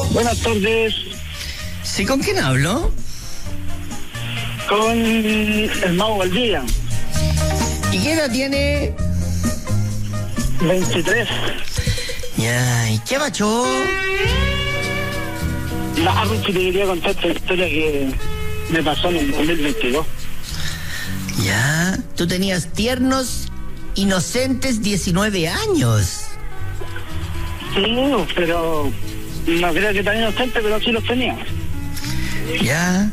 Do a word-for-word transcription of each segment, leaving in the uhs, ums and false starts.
Buenas tardes. ¿Sí, con quién hablo? Con el Mago Valdivia. ¿Y qué edad tiene? veintitrés. Ya, ¿y qué macho? La que te quería contar esta historia que me pasó en el dos mil veintidós. Ya, tú tenías tiernos, inocentes diecinueve años. Sí, pero no creo que tan inocente, pero sí los tenía. Ya.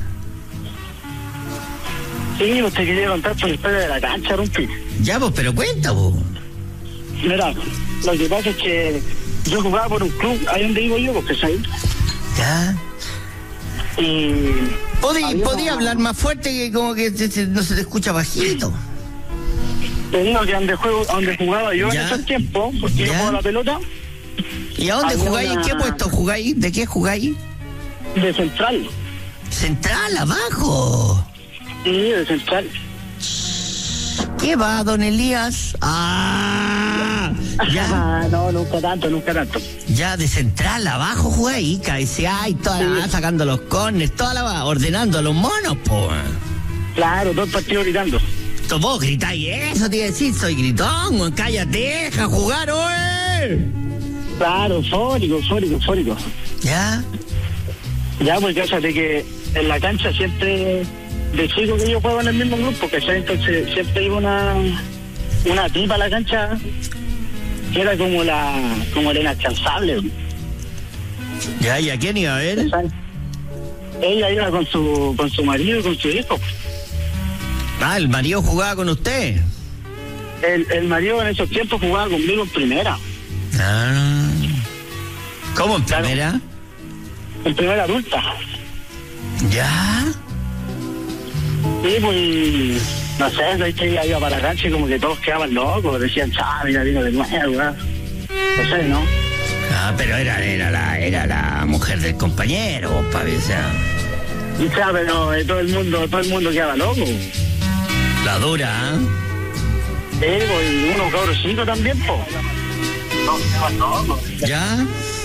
Sí, pues te quería contar por la historia de la cancha, Rumpi. Ya, pues, pero cuenta, vos. Mira, lo que pasa es que yo jugaba por un club, ahí donde vivo yo, porque soy. Ya. Y... Podía, había... podía hablar más fuerte, que como que se, se, no se te escucha bajito. Te digo que donde, juego, donde jugaba yo ya. en esos tiempos, porque ya. yo jugaba la pelota. ¿Y a dónde había jugáis? una... ¿En qué puesto jugáis? ¿De qué jugáis? De central. Central, abajo. Sí, de central. ¿Qué va, don Elías? Ah, ya. no, nunca tanto, nunca tanto. Ya, de central, abajo jugáis, cabeceáis, toda la Sí. sacando los corners, toda la va, ordenando a los monos, po. Claro, dos partidos gritando. Vos gritáis eso, te iba a decir, soy gritón, weón, cállate, deja jugar, oe. Claro, fórico, fórico, fórico. Ya. Ya, pues cállate que en la cancha siempre, de chico que yo juego en el mismo grupo, que entonces siempre iba una una tipa a la cancha que era como la como la inalcanzable. Ya, ¿y a quién iba a ver? ¿Sabes? Ella iba con su con su marido y con su hijo. Ah, el marido jugaba con usted. El, el marido en esos tiempos jugaba conmigo en primera. Ah. ¿Cómo en Claro. primera? En primera adulta. Ya. Sí, pues, no sé, ahí que ella iba para la cancha y como que todos quedaban locos, decían, chao, mira, vino de nuevo, ¿verdad? No sé, ¿no? Ah, pero era, era la, era la mujer del compañero, vos, papi, o sea. Y sea, pero eh, todo el mundo, todo el mundo quedaba loco. La dura, ¿eh? Sí, pues, y unos cabros chicos también, po. No, quedaban locos. ¿Ya?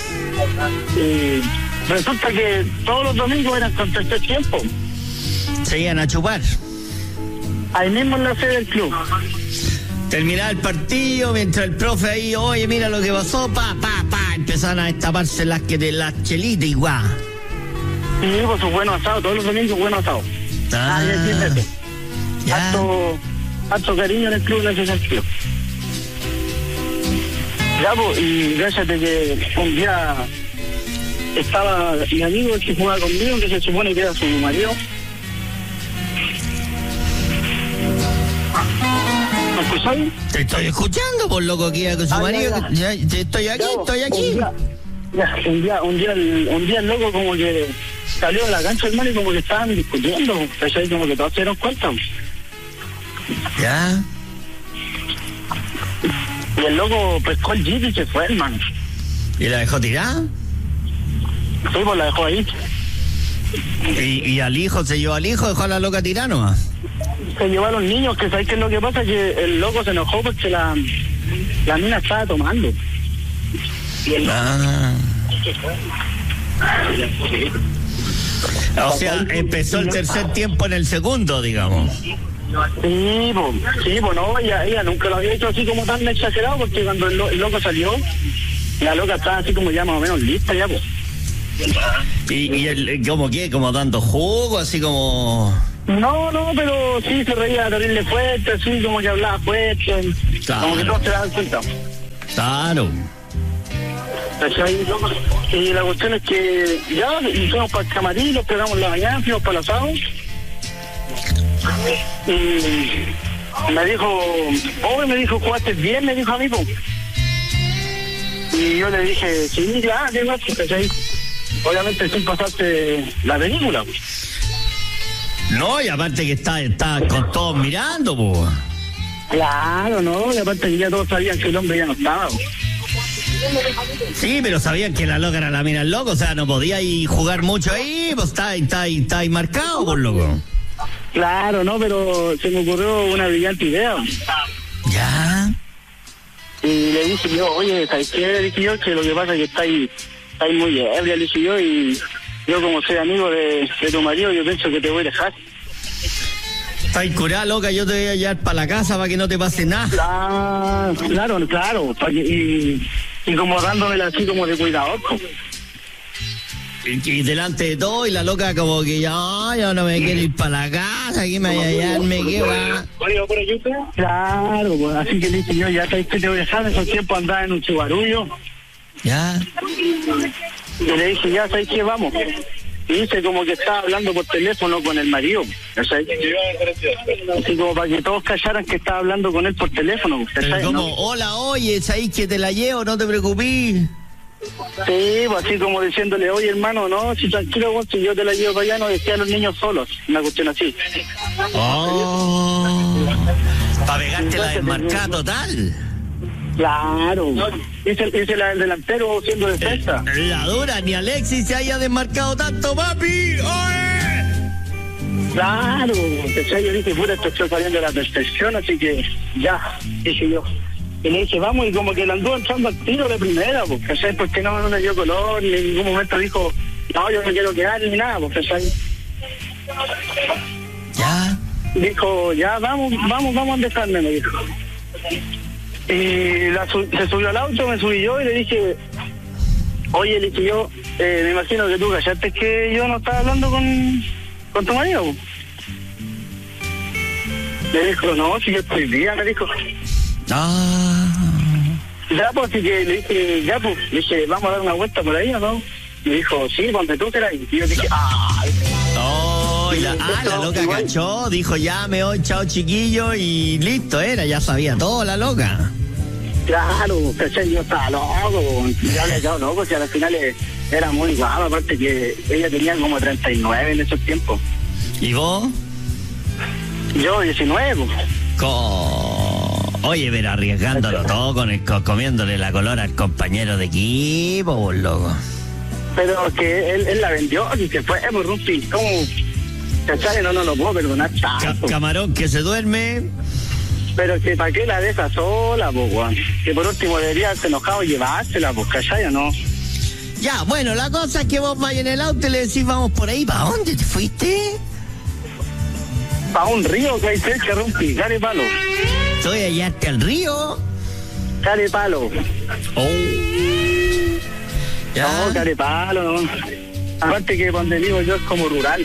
Y resulta que todos los domingos eran con tercer tiempo. Se iban a chupar. Ahí mismo en la sede del club. Terminaba el partido, mientras el profe ahí, oye, mira lo que pasó, pa, pa, pa, empezaban a destaparse las que de las chelitas igual. Sí, pues sus buenos asados, todos los domingos buenos asados. Ah, Ahí entiéndete. ya. Harto, harto cariño en el club en ese sentido. Ya, pues, y gracias de que un día estaba mi amigo que jugaba conmigo, que se supone que era su marido. ¿Me escucháis? Te estoy escuchando, por loco, que iba con su Ah, ya, marido. ya. Ya, te estoy aquí, Ya, estoy un aquí. día- ya, un día, un día, el, un día el loco como que salió en la cancha, hermano, y como que estaban discutiendo, ¿cachai? Como que todos se dieron cuenta. Ya. Y el loco pescó el jeep y se fue, hermano. ¿Y la dejó tirar? Sí, pues la dejó ahí. ¿Y, y al hijo, se llevó al hijo, dejó a la loca tirar nomás? Se llevó a los niños, que sabes qué es lo que pasa, que el loco se enojó porque la, la mina estaba tomando. Y el Ah. O sea, empezó el tercer tiempo en el segundo, digamos. Sí, pues, sí, pues no, ella, ella nunca lo había hecho así como tan exagerado, porque cuando el, lo- el loco salió, la loca estaba así como ya más o menos lista ya, pues. ¿Y, y el, como qué? ¿Como dando jugo? Así como... No, no, pero sí se reía terrible fuerte, así como que hablaba fuerte, Claro. como que todos se daban cuenta. Claro. ¿Cachai? Y la cuestión es que ya, y fuimos para el camarín, nos pegamos la mañana, fuimos para el asado. Y me dijo, oh, me dijo, ¿jugaste bien? Me dijo a mí, po. Y yo le dije, sí, ya, qué más, ¿cachai? Obviamente sin pasarte la película. No, y aparte que está, está con todos mirando, pues. Claro, no, y aparte que ya todos sabían que el hombre ya no estaba. Po. Sí, pero sabían que la loca era la mina del loco, o sea, no podía ir jugar mucho ahí, pues está, está, está ahí marcado, por loco. Claro, no, pero se me ocurrió una brillante idea. Ya. Y le dije yo, oye, ¿sabes qué? Le dije yo que lo que pasa es que está ahí estáis muy ebria, le dije yo, y yo como soy amigo de, de tu marido, yo pienso que te voy a dejar. Estás curada, loca, yo te voy a llevar para la casa para que no te pase nada. Claro, claro, claro, pa que, y, y como dándomela así como de cuidador, pues. Y, y delante de todo, y la loca como que ya, yo no me quiero ir para la casa, aquí me voy a hallarme, ¿qué va? Claro, pues así que le dije yo, ya sabes que te voy a dejar, en esos tiempos andaba en un chihuarullo. Ya. Y le dije, ya sabes que vamos. Y dice como que estaba hablando por teléfono con el marido, ¿sabes? Así como para que todos callaran que estaba hablando con él por teléfono, ¿sabes? Como, ¿no? hola, oye, ¿sabes que te la llevo? No te preocupes. Sí, pues así como diciéndole, oye hermano, no, si tranquilo, vos, si yo te la llevo para allá, no dejé a los niños solos, una cuestión así. Oh, para pegarte la desmarcada total. Claro, dice, dice la del delantero siendo defensa. La dura, ni Alexis se haya desmarcado tanto, papi. ¡Oye! Claro, ¿cachai? Yo dije, puta, estoy saliendo de la perfección, así que ya, dije yo. Y le dije, vamos, y como que le anduvo entrando al tiro de primera, pues, ¿cachai? Porque no, no le dio color, ni en ningún momento dijo, no, yo no quiero quedar, ni nada, pues, ¿cachai? Ya. Dijo, ya, vamos, vamos, vamos a dejarme, me dijo. Y la, se subió al auto, me subí yo y le dije, oye, le dije yo, eh, me imagino que tú callaste que yo no estaba hablando con, con tu marido. Pues. Le dijo, no, si yo estoy bien, me dijo. Ah. Ya, pues, así que le dije, ya, pues, le dije, vamos a dar una vuelta por ahí, ¿o no? Me dijo, sí, donde tú quieras. Y yo dije, ¡ay! Oh, la, ah, la loca igual cachó, dijo, ya me voy, chao chiquillo, y listo, era, ya sabía todo la loca. Claro, ¿cachai? Yo estaba loco, ya le he quedado loco, si al final era muy guapa, aparte que ella tenía como treinta y nueve en esos tiempos. ¿Y vos? Yo, diecinueve, pues. Co... Oye, pero arriesgándolo todo, con el, co- comiéndole la color al compañero de equipo, vos, loco. Pero es que él, él la vendió y se fue, pues, Rumpi, ¿cómo? ¿Cachai? No, no lo puedo perdonar Ca- tanto. camarón que se duerme. Pero que para qué la deja sola, pues, Juan. Que por último debería haberse enojado y llevársela, pues, ¿cachai o no? Ya, bueno, la cosa es que vos vayas en el auto y le decís, vamos por ahí, ¿para dónde te fuiste? Para un río que hay cerca, Rumpi, care palo. Estoy allá hasta el río. Care palo. Oh. Ya. No, care palo, no. Aparte que donde vivo yo es como rural.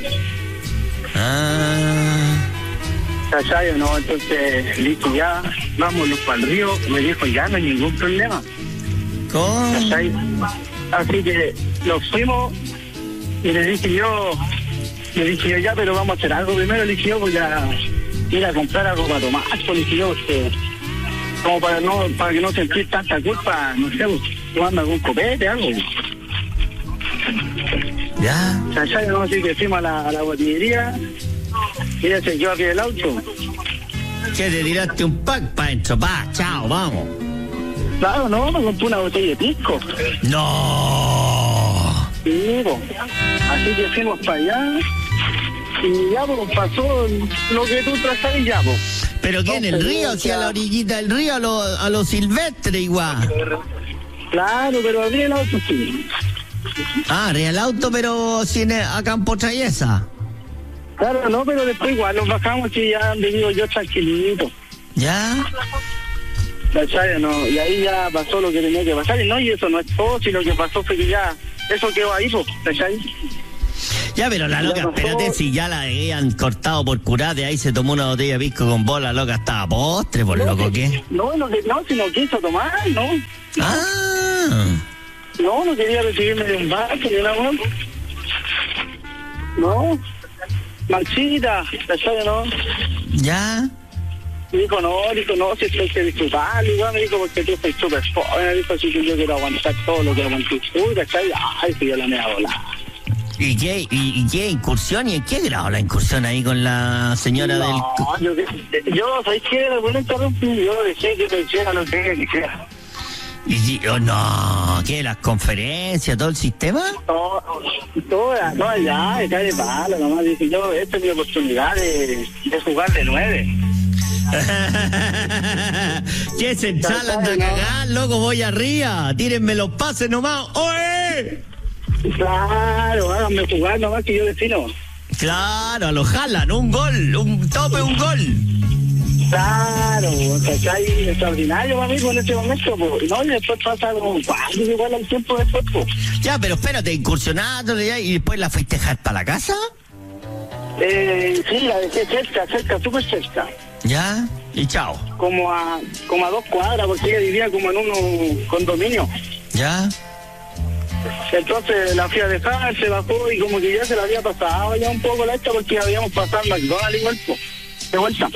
Ah. ¿Cachai o no? Entonces, listo, ya, vámonos para el río. Me dijo, ya no hay ningún problema. ¿Cómo? ¿Cachai? Así que nos fuimos y le dije yo, le dije yo, ya, pero vamos a hacer algo primero. Le dije yo, voy a ir a comprar algo para tomar. Pues, le dije yo, este, como para no para que no sentir tanta culpa, no sé, pues, tomando algún copete, algo. Ya. ¿Cachai? No, así que fuimos a la, a la botillería y ella se quedó aquí del auto. ¿Qué te tiraste un pack para adentro? Pa, chao, vamos. Claro, no, me compré una botella de pisco. No. Sí, po. Así que fuimos para allá y ya, pues, pasó lo que tú trazas y ya, pues. ¿Pero qué, en el río? ¿Si a la orillita del río, a lo, a lo silvestre igual? Claro, pero abrí el auto, sí. Ah, real auto, pero sin eh, a Campo Trayesa. Claro, no, pero después igual nos bajamos y ya donde vivo yo tranquilito. ¿Ya? ¿Cachai? No, y ahí ya pasó lo que tenía que pasar. Y no, y eso no es todo, si lo que pasó fue que ya, eso quedó ahí, pues, ¿cachai? Ya, pero la loca, Ya pasó. espérate, si ya la habían cortado por curate, ahí se tomó una botella de pisco con bola, la loca estaba postre, por loco, ¿qué? No, no, no, si no quiso tomar, no. Ah, No, no quería recibirme de un vaso, de una voz. No. Marchita, ¿cachai? No. ya. Dijo, no, dijo, no, si esto hay que disfrutarlo, igual me dijo, porque tú estás súper joven, dijo, así que yo quiero aguantar todo lo que aguanté tú, ¿cachai? Ay, que yo la me hago la... ¿Y qué, y, y qué incursión? ¿Y en qué grado la incursión ahí con la señora del...? No, yo, yo, ¿sabes qué? La buena interrumpí, yo dejé que me hiciera lo que quisiera. Y, oh, no, ¿qué? ¿Las conferencias, todo el sistema? No, toda, no, ya, está de palo, nomás, dije yo, esta es mi oportunidad de, de jugar de nueve. ¿Qué central anda a cagar, loco? Voy arriba, tírenme los pases nomás. ¡Oye! Claro, háganme jugar nomás que yo defino. Claro, a los Haaland, un gol, un tope, un gol. Claro, ¿cachai? Extraordinario, amigo, en este momento, pues. No, y después pasa como cuando igual al tiempo después, pues. Ya, pero espérate, incursionándole ya y después la fuiste a dejar para la casa. Eh, sí, la dejé cerca, cerca, súper cerca. Ya, y chao. Como a, como a dos cuadras, porque ella vivía como en un condominio. Ya. Entonces la fui a dejar, se bajó y como que ya se la había pasado ya un poco la esta porque habíamos pasado al McDonald's igual, pues, de vuelta.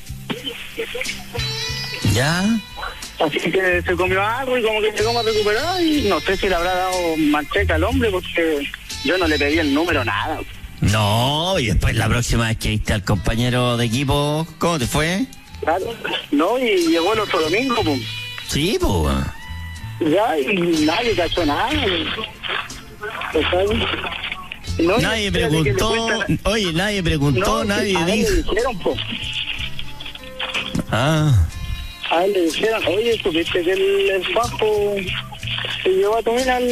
Ya. Así que se comió algo y como que llegó a recuperar y no sé si le habrá dado manteca al hombre porque yo no le pedí el número, nada. No, y después la próxima vez que viste al compañero de equipo, ¿cómo te fue? Claro. No, y llegó el otro domingo, pues. Sí, pues. Ya, y nadie cachó nada. No, nadie preguntó, cuentan... oye, nadie preguntó, no, nadie a dijo. Él le dijeron, po. Ah. A él le dijeron, oye, supiste que el, el Juanjo se llevó a tomar al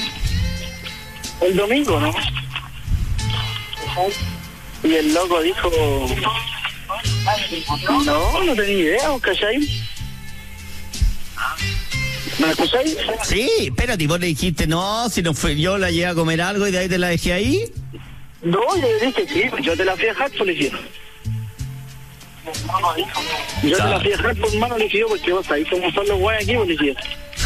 el domingo, ¿no? Y el loco dijo, no, no tenía idea, ¿cachai? ¿Me escucháis? Sí, espérate, ¿y vos le dijiste, no, si no fue yo la llevé a comer algo y de ahí te la dejé ahí? No, yo le dije, sí, yo te la fui a dejar, pues le dije. Yo te la fui a dejar, por mano, le dije yo, porque vos ahí como son los güeyes aquí, pues le dije.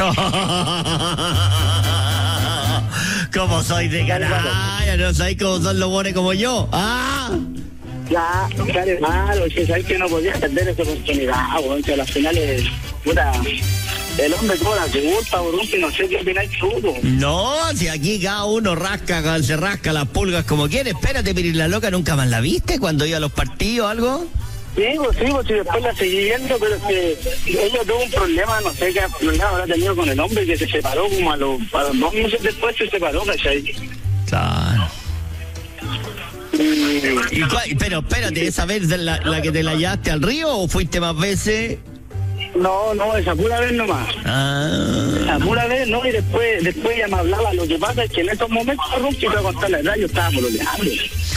¿Cómo soy de canalla? ¿No sabéis cómo son los güeyes como yo? ¡Ah! Ya, sale malo, es que sabes que no podías perder esa oportunidad, güey, que a las finales, puta... El hombre tuvo la culpa, por un no sé qué opináis tú. No, si aquí cada uno rasca, se rasca las pulgas como quiere. Espérate, pero ¿y la loca nunca más la viste cuando iba a los partidos o algo? Sí, pues sí, pues sí, después la seguí viendo, pero es que ella tuvo un problema, no sé qué problema habrá tenido con el hombre, que se separó como a los, a los dos meses después se separó, ¿cachai? Claro. Y, ¿Y cuál, pero espérate, ¿esa vez la, la que te la llevaste al río o fuiste más veces? No, no, esa pura vez nomás. Ah. Esa pura vez, no, y después después ella me hablaba. Lo que pasa es que en esos momentos, Rumpi, te voy a contar la verdad, yo estaba pololeando.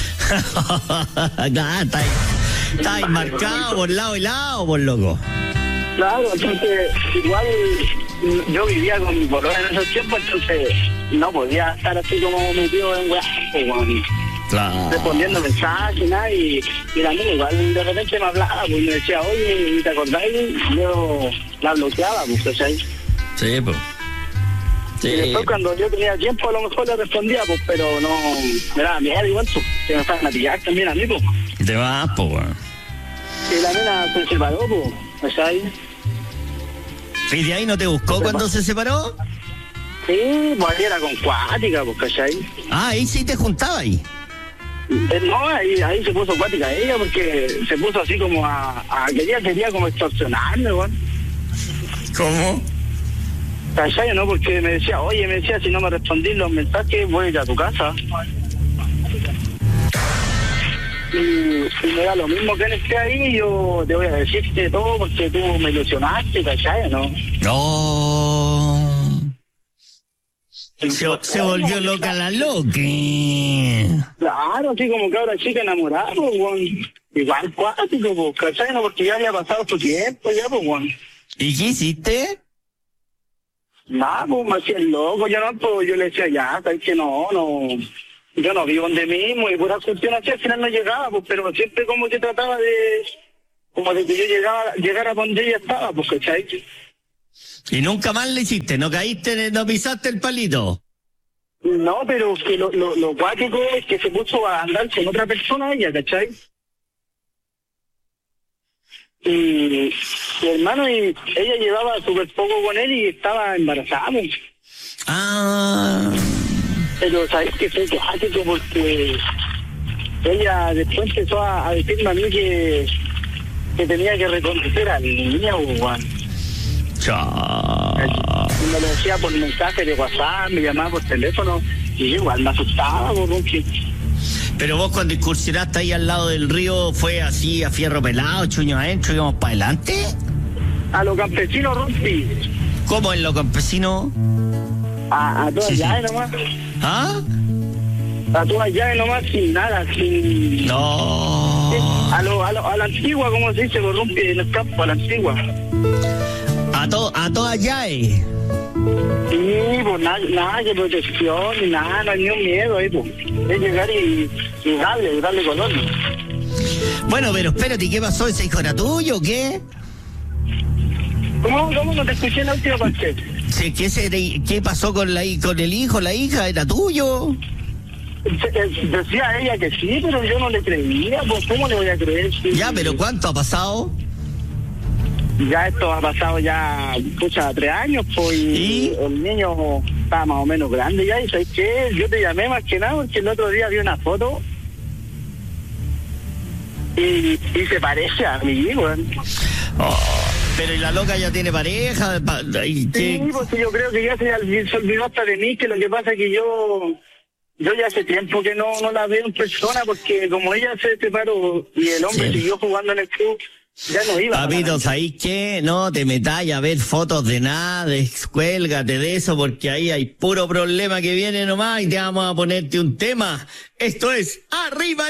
Nah, está ahí, está ahí marcado por lado y lado, por loco. Claro, entonces, igual yo vivía con mi polola en esos tiempos, entonces no podía estar así como metido en weá, pues, claro. Respondiendo mensajes, nada, y, y también igual de repente me hablaba, pues me decía, oye, ¿te acordáis? Yo la bloqueaba, pues, ¿cachai? Sí, pues. Sí. Y después cuando yo tenía tiempo a lo mejor le respondía, pues, pero no, me daba miedo igual, pues, que me estaban a pillar también a mí, pues. Te vas, pues, weón. Y la nena se separó, pues, ¿cachai? ¿Y de ahí no te buscó se cuando se separó? Sí, pues ahí era con cuática, pues, ¿cachai? Ah, ahí sí te juntaba ahí. No, ahí, ahí se puso acuática ella porque se puso así como a, a quería, quería como extorsionarme, weón. ¿Cómo? ¿Cachai? No, porque me decía, oye, me decía, si no me respondís los mensajes, voy a ir a tu casa. Y, y me da lo mismo que él esté ahí, yo te voy a decirte todo porque tú me ilusionaste, ¿cachai? ¿No? No. Se, se volvió loca la loca. Claro, así como que ahora chica enamorada, pues, weón. Igual cuático, pues, ¿cachai? No, porque ya había pasado su tiempo, ya, pues, weón. ¿Y qué hiciste? Nada, pues, me hacía el loco, ya no, pues, yo le decía, ya, sabes que no, no, yo no vivo donde mismo, y pura cuestión así, al final no llegaba, pues, pero siempre como que trataba de, como de que yo llegaba, llegara donde ella estaba, pues, ¿cachai? Y nunca más le hiciste, no caíste, no pisaste el palito. No, pero que lo, lo, lo cuático es que se puso a andar con otra persona ella, ¿cachai? Y, y hermano, y ella llevaba súper poco con él y estaba embarazada. Ah. Pero sabes que fue cuático porque ella después empezó a, a decirme a mí que, que tenía que reconocer al niño, Juan. Chao. Y me lo decía por mensaje de WhatsApp, me llamaba por teléfono y yo igual me asustaba, por un que... Pero vos cuando incursionaste ahí al lado del río, ¿fue así a fierro pelado, chuño adentro, íbamos para adelante? A los campesinos, Rumpi. ¿Cómo en lo campesino? A, a todas Sí, sí. llaves nomás. ¿Ah? A todas llaves nomás, sin nada, sin... No. A lo, a lo, a la antigua, como se dice, corrompe en el campo, a la antigua. A, to, a todas llaves. Sí, pues nada, nada de protección, ni nada, no hay ni un miedo ahí, pues. Es llegar y, y darle, y darle color. Bueno, pero espérate, ¿qué pasó? ¿Ese hijo era tuyo o qué? ¿Cómo, cómo no te escuché en la última parte? Sí, ¿Qué, se, ¿Qué pasó con, la, con el hijo, la hija? ¿Era tuyo? Decía ella que sí, pero yo no le creía, pues ¿cómo le voy a creer? Sí. Ya, pero ¿cuánto ha pasado? Ya esto ha pasado ya, pucha, tres años, pues, y, ¿Y? el niño está más o menos grande ya, y ¿sabes qué? Yo te llamé más que nada porque el otro día vi una foto y, y se parece a mi hijo, ¿eh? Oh, pero ¿y la loca ya tiene pareja? ¿Y qué? Sí, pues yo creo que ya se, olvidó- se olvidó hasta de mí, que lo que pasa es que yo... Yo ya hace tiempo que no, no la veo en persona porque como ella se separó y el hombre Sí. siguió jugando en el club, ya no iba. Papito, ¿sabéis qué? No te metáis a ver fotos de nada, descuélgate de eso, porque ahí hay puro problema que viene nomás y te vamos a ponerte un tema. Esto es Arriba